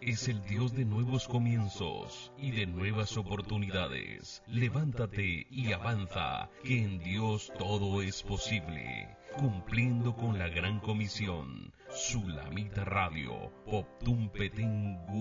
es el Dios de nuevos comienzos y de nuevas oportunidades. Levántate y avanza, que en Dios todo es posible. Cumpliendo con la gran comisión, Sulamita Radio, Poptum Petén